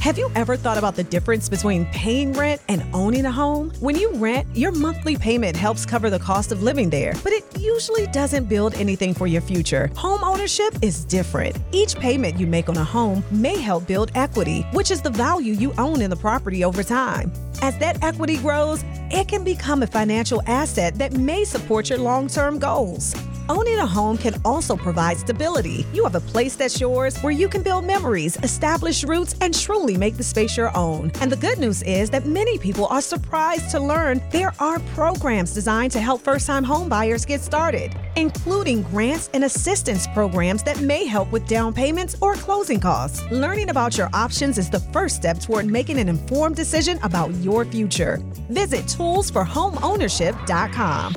Have you ever thought about the difference between paying rent and owning a home? When you rent, your monthly payment helps cover the cost of living there, but it usually doesn't build anything for your future. Home ownership is different. Each payment you make on a home may help build equity, which is the value you own in the property over time. As that equity grows, it can become a financial asset that may support your long-term goals. Owning a home can also provide stability. You have a place that's yours where you can build memories, establish roots, and truly make the space your own. And the good news is that many people are surprised to learn there are programs designed to help first-time home buyers get started, including grants and assistance programs that may help with down payments or closing costs. Learning about your options is the first step toward making an informed decision about your future. Visit toolsforhomeownership.com.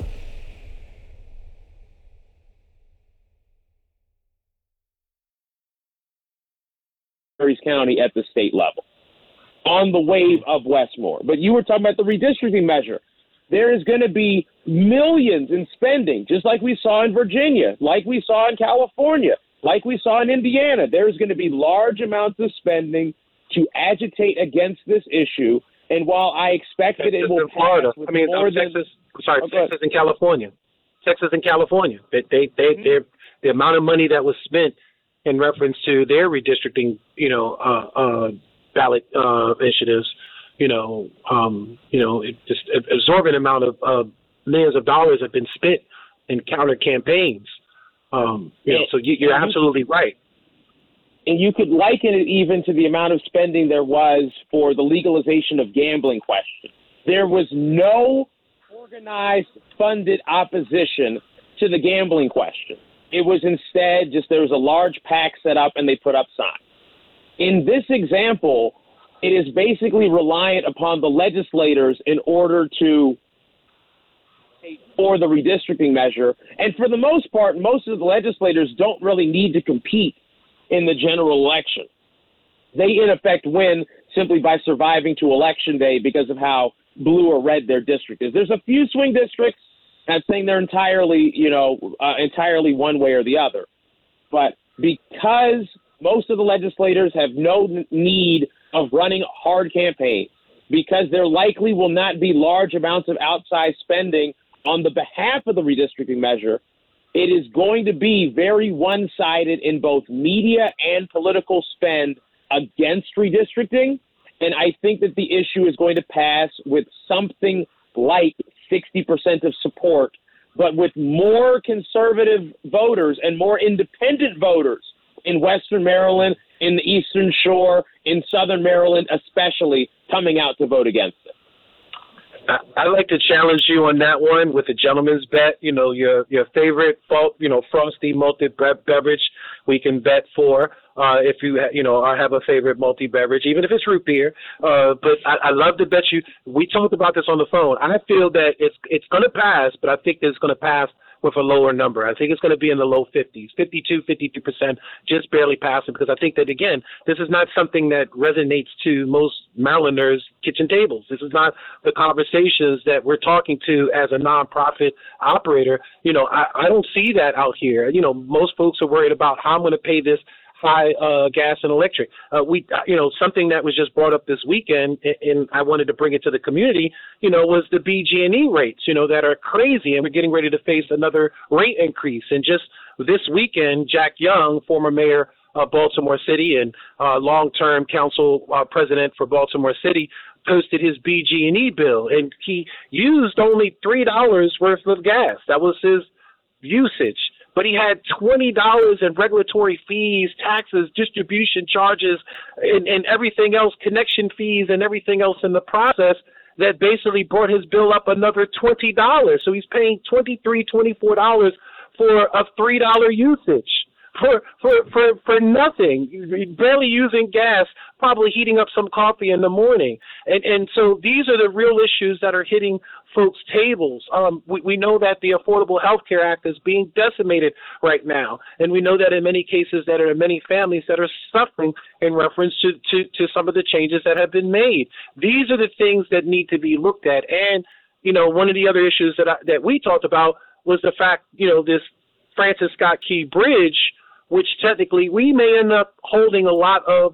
County at the state level on the wave of Westmore. But you were talking about the redistricting measure. There is going to be millions in spending, just like we saw in Virginia, like we saw in California, like we saw in Indiana. There's going to be large amounts of spending to agitate against this issue. And while I expect that it will Florida, Texas and California. Texas and California. The amount of money that was spent in reference to their redistricting, ballot initiatives, just absorbent amount of millions of dollars have been spent in counter campaigns. So you're absolutely right. And you could liken it even to the amount of spending there was for the legalization of gambling question. There was no organized, funded opposition to the gambling question. It was instead just there was a large PAC set up and they put up signs. In this example, it is basically reliant upon the legislators in order to for the redistricting measure. And for the most part, most of the legislators don't really need to compete in the general election. They, in effect, win simply by surviving to Election Day because of how blue or red their district is. There's a few swing districts. Not saying they're entirely one way or the other. But because most of the legislators have no need of running hard campaigns, because there likely will not be large amounts of outsized spending on the behalf of the redistricting measure, it is going to be very one-sided in both media and political spend against redistricting. And I think that the issue is going to pass with something like 60% of support, but with more conservative voters and more independent voters in Western Maryland, in the Eastern Shore, in Southern Maryland especially, coming out to vote against it. I'd like to challenge you on that one with a gentleman's bet. Your favorite, frosty malted beverage we can bet for if you have a favorite malty beverage, even if it's root beer. But I love to bet you. We talked about this on the phone. I feel that it's going to pass, but I think it's going to pass with a lower number. I think it's going to be in the low 50s, 52%, just barely passing, because I think that, again, this is not something that resonates to most Marylanders' kitchen tables. This is not the conversations that we're talking to as a nonprofit operator. I don't see that out here. Most folks are worried about how I'm going to pay this high gas and electric. Something that was just brought up this weekend, and I wanted to bring it to the community, was the BG&E rates, that are crazy, and we're getting ready to face another rate increase. And just this weekend, Jack Young, former mayor of Baltimore City and long-term council president for Baltimore City, posted his BG&E bill, and he used only $3 worth of gas. That was his usage. But he had $20 in regulatory fees, taxes, distribution charges, and everything else, connection fees and everything else in the process that basically brought his bill up another $20. So he's paying $23, $24 for a $3 usage for nothing, barely using gas, probably heating up some coffee in the morning. And so these are the real issues that are hitting folks' tables. We know that the Affordable Health Care Act is being decimated right now. And we know that in many cases that there are many families that are suffering in reference to some of the changes that have been made. These are the things that need to be looked at. And, one of the other issues that we talked about was the fact, this Francis Scott Key Bridge, which technically we may end up holding a lot of